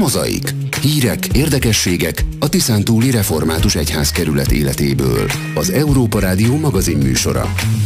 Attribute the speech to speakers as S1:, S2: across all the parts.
S1: Mozaik. Hírek, érdekességek a Tiszántúli Református Egyházkerület életéből. Az Európa Rádió magazin műsora.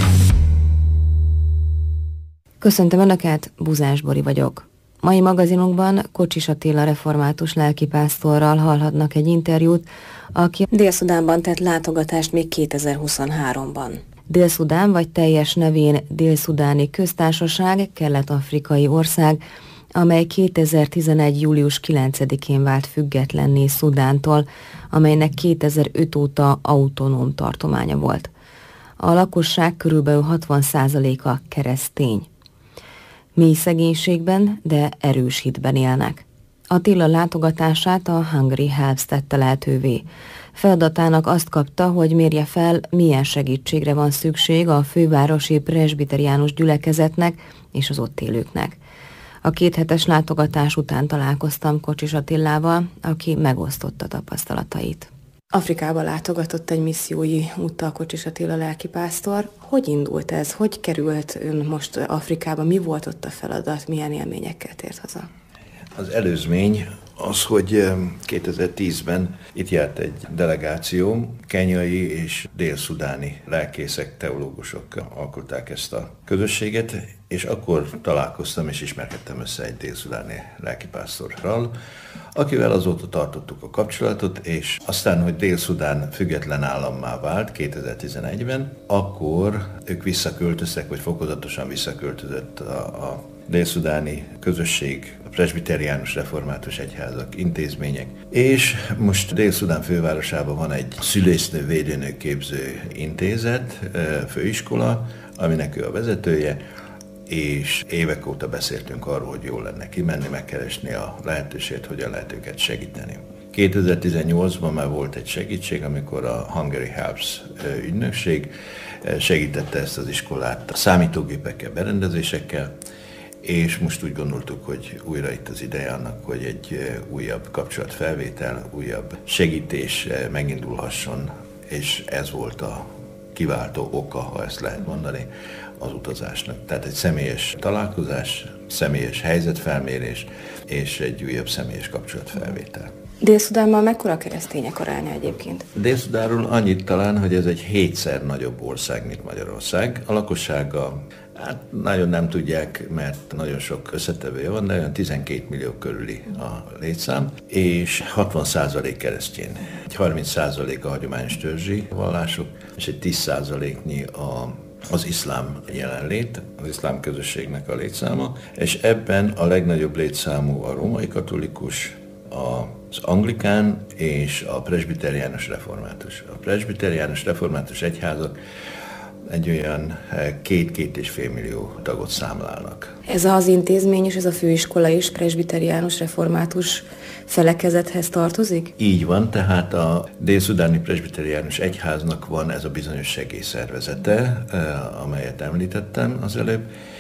S2: Köszöntöm Önöket, Buzás Bori vagyok. Mai magazinunkban Kocsis Attila református lelkipásztorral hallhatnak egy interjút, aki Dél-Szudánban tett látogatást még 2023-ban. Dél-Szudán, vagy teljes nevén Dél-Szudáni Köztársaság, kelet-afrikai ország, amely 2011. július 9-én vált függetlenné Szudántól, amelynek 2005 óta autonóm tartománya volt. A lakosság körülbelül 60%-a keresztény. Mély szegénységben, de erős hitben élnek. Attila látogatását a Hungry Helps tette lehetővé. Feladatának azt kapta, hogy mérje fel, milyen segítségre van szükség a fővárosi presbiteriánus gyülekezetnek és az ott élőknek. A 2 hetes látogatás után találkoztam Kocsis Attilával, aki megosztotta tapasztalatait. Afrikába látogatott egy missziói úttal Kocsis Attila lelkipásztor. Hogy indult ez? Hogy került ön most Afrikába? Mi volt ott a feladat? Milyen élményekkel tért haza?
S3: Az előzmény az, hogy 2010-ben itt járt egy delegáció, kenyai és dél-szudáni lelkészek, teológusok alkották ezt a közösséget, és akkor találkoztam és ismerkedtem össze egy dél-szudáni lelkipásztorral, akivel azóta tartottuk a kapcsolatot, és aztán, hogy Dél-Szudán független állammá vált 2011-ben, akkor ők visszaköltöztek, vagy fokozatosan visszaköltözött a dél-szudáni közösség, a presbiteriánus református egyházak, intézmények. És most Dél-Szudán fővárosában van egy szülésznő védőnő képző intézet, főiskola, aminek ő a vezetője, és évek óta beszéltünk arról, hogy jól lenne kimenni, megkeresni a lehetőséget, hogyan lehet őket segíteni. 2018-ban már volt egy segítség, amikor a Hungry Helps ügynökség segítette ezt az iskolát a számítógépekkel, berendezésekkel, és most úgy gondoltuk, hogy újra itt az ideje annak, hogy egy újabb kapcsolatfelvétel, újabb segítés megindulhasson, és ez volt a kiváltó oka, ha ezt lehet mondani, az utazásnak. Tehát egy személyes találkozás, személyes helyzetfelmérés és egy újabb személyes kapcsolatfelvétel.
S2: Dél-Szudánban mekkora keresztények aránya egyébként?
S3: Dél-Szudánról annyit talán, hogy ez egy 7-szer nagyobb ország, mint Magyarország. A lakossága, hát nagyon nem tudják, mert nagyon sok összetevője van, de olyan 12 millió körüli a létszám, és 60% keresztény. Egy 30% a hagyományos törzsi vallások, és egy 10%-nyi az iszlám jelenlét, az iszlám közösségnek a létszáma, és ebben a legnagyobb létszámú a római katolikus, az anglikán és a presbiteriánus református. A presbiteriánus református egyházak egy olyan 2-2,5 millió tagot számlálnak.
S2: Ez az intézmény és ez a főiskola is presbiteriánus református felekezethez tartozik?
S3: Így van, tehát a dél-szudáni presbiteriánus egyháznak van ez a bizonyos segélyszervezete, amelyet említettem az előbb,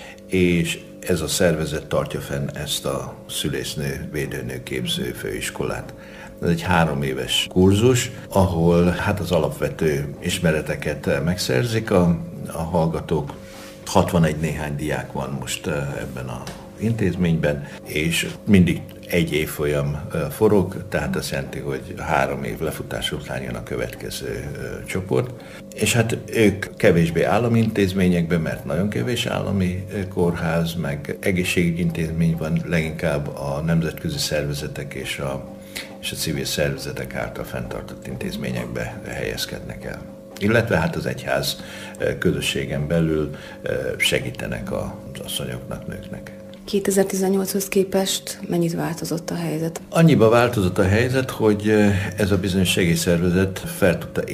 S3: és ez a szervezet tartja fenn ezt a szülésznő, védőnő képző főiskolát. Ez egy 3 éves kurzus, ahol hát az alapvető ismereteket megszerzik a hallgatók. 61 néhány diák van most ebben az intézményben, és mindig egy évfolyam forog, tehát azt jelenti, hogy 3 év lefutás után jön a következő csoport. És hát ők kevésbé állami intézményekben, mert nagyon kevés állami kórház, meg egészségügyintézmény van, leginkább a nemzetközi szervezetek és a civil szervezetek által fenntartott intézményekbe helyezkednek el. Illetve hát az egyház közösségen belül segítenek az asszonyoknak, nőknek.
S2: 2018-hoz képest mennyit változott a helyzet?
S3: Annyiba változott a helyzet, hogy ez a bizonyos segélyszervezet fel tudott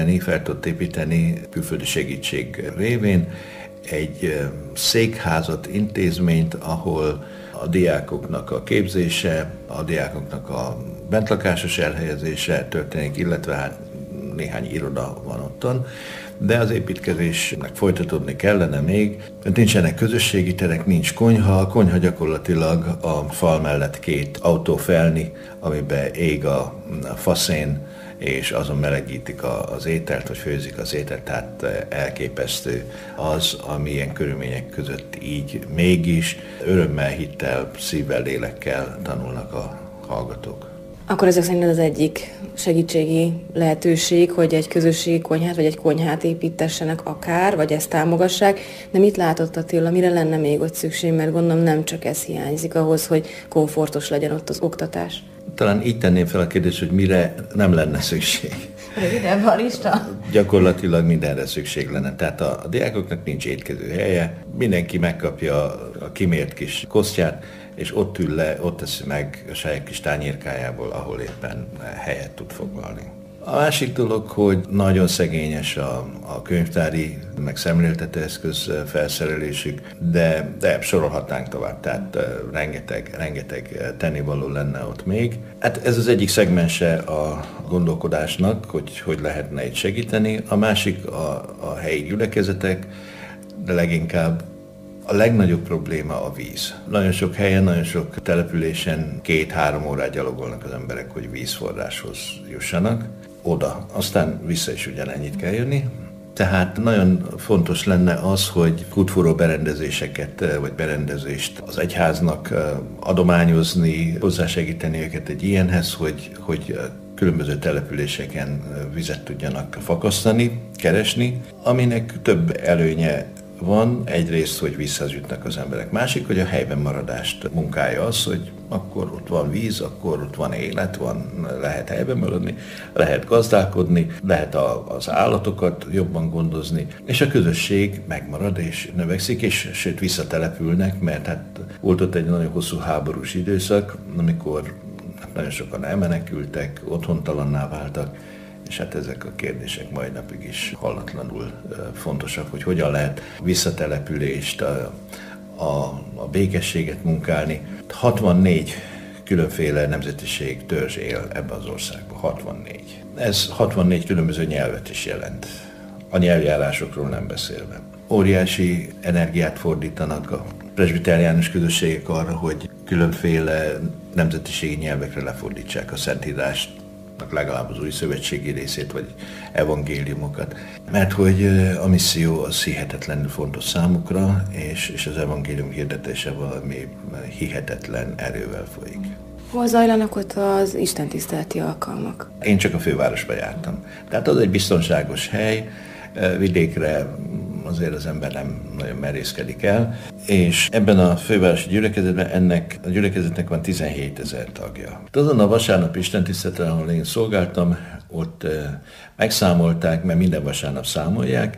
S3: építeni külföldi segítség révén egy székházat, intézményt, ahol a diákoknak a képzése, a diákoknak a bentlakásos elhelyezése történik, illetve hát néhány iroda van ottan, de az építkezésnek folytatódni kellene még. Nincsenek közösségi terek, nincs konyha. A konyha gyakorlatilag a fal mellett 2 autófelni, amiben ég a faszén, és azon melegítik az ételt, vagy főzik az ételt, tehát elképesztő az, ami ilyen körülmények között így mégis örömmel, hittel, szívvel, lélekkel tanulnak hallgatók.
S2: Akkor ezek szerint az egyik segítségi lehetőség, hogy egy közösségi konyhát vagy egy konyhát építessenek akár, vagy ezt támogassák, de mit látott Attila, mire lenne még ott szükség, mert gondolom nem csak ez hiányzik ahhoz, hogy komfortos legyen ott az oktatás.
S3: Talán így tenném fel a kérdést, hogy mire nem lenne szükség.
S2: Rövidebb a lista?
S3: Gyakorlatilag mindenre szükség lenne. Tehát a diákoknak nincs étkező helye, mindenki megkapja a kimért kis kosztját, és ott ül le, ott teszi meg a saját kis tányérkájából, ahol éppen helyet tud foglalni. A másik dolog, hogy nagyon szegényes a könyvtári, meg szemléltetőeszköz felszerelésük, de sorolhatnánk tovább, tehát rengeteg tennivaló lenne ott még. Hát ez az egyik szegmense a gondolkodásnak, hogy lehetne itt segíteni. A másik a helyi gyülekezetek, de leginkább a legnagyobb probléma a víz. Nagyon sok helyen, nagyon sok településen 2-3 órát gyalogolnak az emberek, hogy vízforráshoz jussanak. Oda. Aztán vissza is ugyanennyit kell jönni. Tehát nagyon fontos lenne az, hogy kútfúró berendezéseket, vagy berendezést az egyháznak adományozni, hozzásegíteni őket egy ilyenhez, hogy különböző településeken vizet tudjanak fakasztani, keresni, aminek több előnye van. Egyrészt, hogy vízhez jutnak az emberek. Másik, hogy a helyben maradást munkája az, hogy akkor ott van víz, akkor ott van élet, lehet helyben maradni, lehet gazdálkodni, lehet az állatokat jobban gondozni, és a közösség megmarad és növekszik, és sőt visszatelepülnek, mert hát volt ott egy nagyon hosszú háborús időszak, amikor nagyon sokan elmenekültek, otthontalanná váltak, és hát ezek a kérdések mai napig is hallatlanul fontosak, hogy hogyan lehet visszatelepülést, a békességet munkálni. 64 különféle nemzetiség, törzs él ebben az országban, 64. Ez 64 különböző nyelvet is jelent, a nyelvjárásokról nem beszélve. Óriási energiát fordítanak a presbiteriánus közösségek arra, hogy különféle nemzetiségi nyelvekre lefordítsák a Szentírást, legalább az új szövetségi részét, vagy evangéliumokat. Mert hogy a misszió az hihetetlenül fontos számukra, és az evangélium hirdetése valami hihetetlen erővel folyik.
S2: Hol zajlanak ott az istentiszteleti alkalmak?
S3: Én csak a fővárosba jártam. Tehát az egy biztonságos hely, vidékre azért az ember nem nagyon merészkedik el, és ebben a fővárosi gyülekezetben ennek a gyülekezetnek van 17 000 tagja. Azon a vasárnap istentiszteleten, ahol én szolgáltam, ott megszámolták, mert minden vasárnap számolják,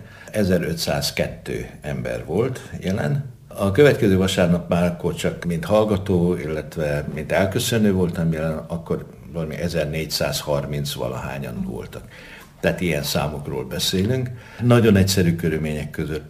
S3: 1502 ember volt jelen. A következő vasárnap már akkor csak mint hallgató, illetve mint elköszönő voltam jelen, akkor valami 1430 valahányan voltak. Tehát ilyen számokról beszélünk. Nagyon egyszerű körülmények között